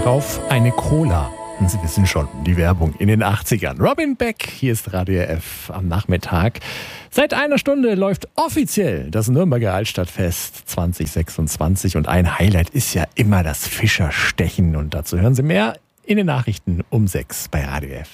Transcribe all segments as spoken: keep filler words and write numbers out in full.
drauf eine Cola. Und Sie wissen schon, die Werbung in den achtzigern. Robin Beck, hier ist Radio F am Nachmittag. Seit einer Stunde läuft offiziell das Nürnberger Altstadtfest zwanzig sechsundzwanzig. Und ein Highlight ist ja immer das Fischerstechen. Und dazu hören Sie mehr in den Nachrichten um sechs bei Radio F.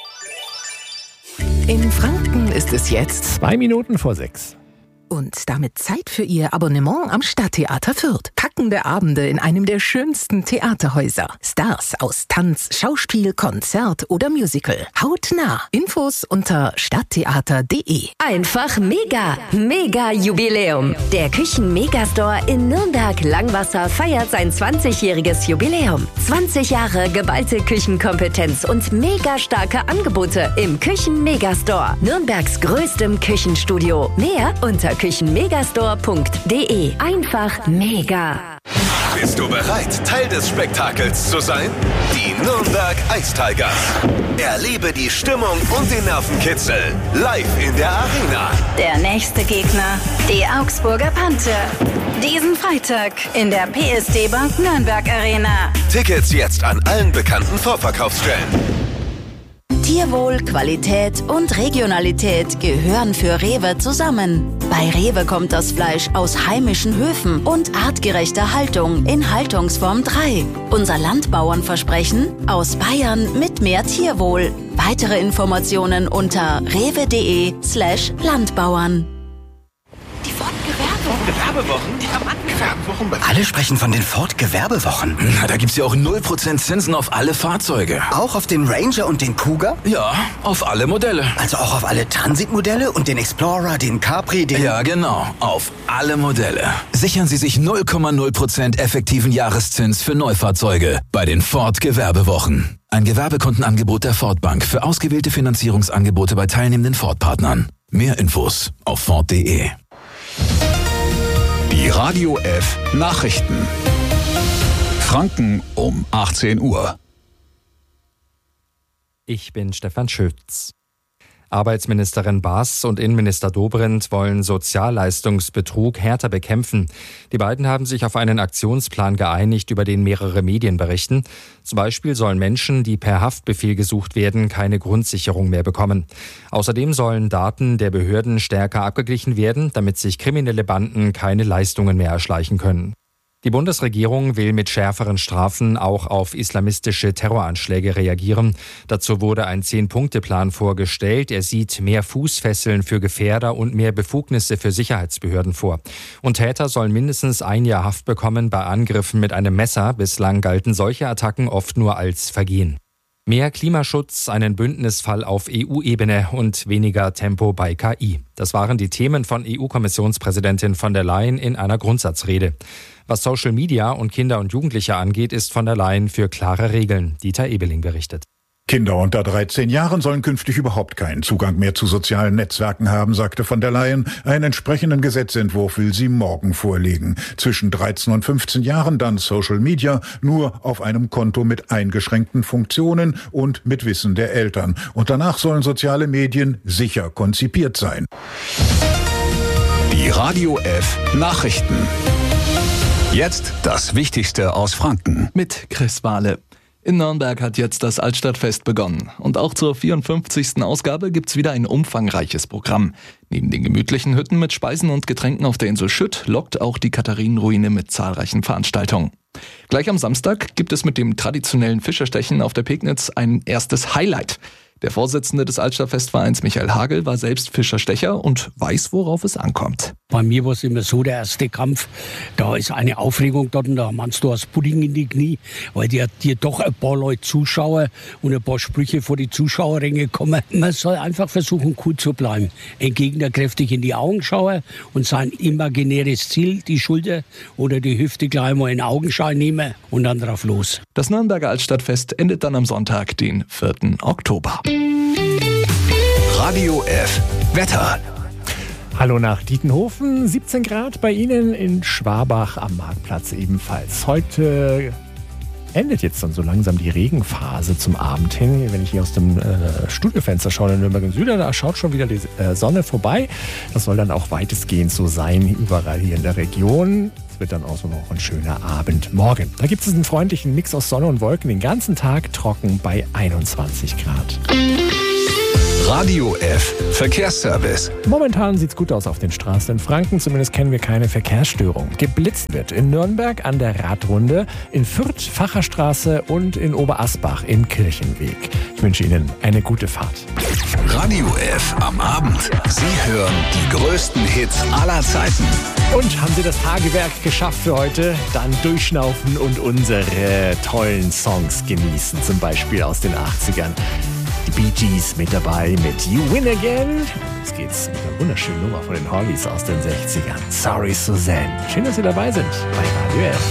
In Franken ist es jetzt Zwei Minuten vor sechs. und damit Zeit für Ihr Abonnement am Stadttheater Fürth. Packende Abende in einem der schönsten Theaterhäuser. Stars aus Tanz, Schauspiel, Konzert oder Musical. Hautnah. Infos unter stadttheater punkt de. Einfach mega, mega Jubiläum. Der Küchen-Megastore in Nürnberg-Langwasser feiert sein zwanzigjähriges Jubiläum. zwanzig Jahre geballte Küchenkompetenz und mega starke Angebote im Küchen-Megastore. Nürnbergs größtem Küchenstudio. Mehr unter küchenmegastore punkt de. Einfach mega. Bist du bereit, Teil des Spektakels zu sein? Die Nürnberg Ice Tigers. Erlebe die Stimmung und den Nervenkitzel live in der Arena. Der nächste Gegner, die Augsburger Panther. Diesen Freitag in der P S D Bank Nürnberg Arena. Tickets jetzt an allen bekannten Vorverkaufsstellen. Tierwohl, Qualität und Regionalität gehören für Rewe zusammen. Bei Rewe kommt das Fleisch aus heimischen Höfen und artgerechter Haltung in Haltungsform drei. Unser Landbauernversprechen: aus Bayern mit mehr Tierwohl. Weitere Informationen unter rewe.de slash Landbauern. Die Ford-Gewerbewochen. Gewerbewochen? Ja, Mann, Gewerbewochen. alle sprechen von den Ford-Gewerbewochen. Na, da gibt's ja auch null Prozent Zinsen auf alle Fahrzeuge. Auch auf den Ranger und den Cougar? Ja, auf alle Modelle. Also auch auf alle Transit-Modelle und den Explorer, den Capri, den... Ja, genau. Auf alle Modelle. Sichern Sie sich null Komma null Prozent effektiven Jahreszins für Neufahrzeuge bei den Ford-Gewerbewochen. Ein Gewerbekundenangebot der Ford Bank für ausgewählte Finanzierungsangebote bei teilnehmenden Ford-Partnern. Mehr Infos auf ford punkt de. Die Radio F Nachrichten. Franken um achtzehn Uhr. Ich bin Stefan Schütz. Arbeitsministerin Baas und Innenminister Dobrindt wollen Sozialleistungsbetrug härter bekämpfen. Die beiden haben sich auf einen Aktionsplan geeinigt, über den mehrere Medien berichten. Zum Beispiel sollen Menschen, die per Haftbefehl gesucht werden, keine Grundsicherung mehr bekommen. Außerdem sollen Daten der Behörden stärker abgeglichen werden, damit sich kriminelle Banden keine Leistungen mehr erschleichen können. Die Bundesregierung will mit schärferen Strafen auch auf islamistische Terroranschläge reagieren. Dazu wurde ein Zehn-Punkte-Plan vorgestellt. Er sieht mehr Fußfesseln für Gefährder und mehr Befugnisse für Sicherheitsbehörden vor. Und Täter sollen mindestens ein Jahr Haft bekommen bei Angriffen mit einem Messer. Bislang galten solche Attacken oft nur als Vergehen. Mehr Klimaschutz, einen Bündnisfall auf E U-Ebene und weniger Tempo bei K I. Das waren die Themen von E U-Kommissionspräsidentin von der Leyen in einer Grundsatzrede. Was Social Media und Kinder und Jugendliche angeht, ist von der Leyen für klare Regeln. Dieter Ebeling berichtet. Kinder unter dreizehn Jahren sollen künftig überhaupt keinen Zugang mehr zu sozialen Netzwerken haben, sagte von der Leyen. Einen entsprechenden Gesetzentwurf will sie morgen vorlegen. Zwischen dreizehn und fünfzehn Jahren dann Social Media, nur auf einem Konto mit eingeschränkten Funktionen und mit Wissen der Eltern. Und danach sollen soziale Medien sicher konzipiert sein. Die Radio F Nachrichten. Jetzt das Wichtigste aus Franken. Mit Chris Wahle. In Nürnberg hat jetzt das Altstadtfest begonnen. Und auch zur vierundfünfzigsten Ausgabe gibt's wieder ein umfangreiches Programm. Neben den gemütlichen Hütten mit Speisen und Getränken auf der Insel Schütt lockt auch die Katharinenruine mit zahlreichen Veranstaltungen. Gleich am Samstag gibt es mit dem traditionellen Fischerstechen auf der Pegnitz ein erstes Highlight. Der Vorsitzende des Altstadtfestvereins Michael Hagel war selbst Fischerstecher und weiß, worauf es ankommt. Bei mir war es immer so, der erste Kampf, da ist eine Aufregung dort und da meinst du das Pudding in die Knie, weil dir, dir doch ein paar Leute Zuschauer und ein paar Sprüche vor die Zuschauerränge kommen. Man soll einfach versuchen, cool zu bleiben. Ein Gegner kräftig in die Augen schauen und sein imaginäres Ziel, die Schulter oder die Hüfte gleich mal in Augenschein nehmen und dann drauf los. Das Nürnberger Altstadtfest endet dann am Sonntag, den vierten Oktober. Radio F Wetter. Hallo nach Dietenhofen, siebzehn Grad bei Ihnen in Schwabach am Marktplatz ebenfalls. Heute endet jetzt dann so langsam die Regenphase zum Abend hin. Wenn ich hier aus dem äh, Studiofenster schaue in Nürnberg im Süden, da schaut schon wieder die äh, Sonne vorbei. Das soll dann auch weitestgehend so sein, überall hier in der Region. es wird dann auch so noch ein schöner Abend morgen. Da gibt es einen freundlichen Mix aus Sonne und Wolken, den ganzen Tag trocken bei einundzwanzig Grad. Radio F Verkehrsservice. Momentan sieht's gut aus auf den Straßen in Franken. Zumindest kennen wir keine Verkehrsstörung. Geblitzt wird in Nürnberg an der Radrunde, in Fürth Facherstraße und in Oberasbach im Kirchenweg. Ich wünsche Ihnen eine gute Fahrt. Radio F am Abend. Sie hören die größten Hits aller Zeiten. Und haben Sie das Tagewerk geschafft für heute? Dann durchschnaufen und unsere tollen Songs genießen. Zum Beispiel aus den achtzigern. Die Bee Gees mit dabei mit You Win Again. Jetzt geht's mit einer wunderschönen Nummer von den Hollies aus den sechzigern. Sorry Suzanne. Schön, dass Sie dabei sind bei Radio F.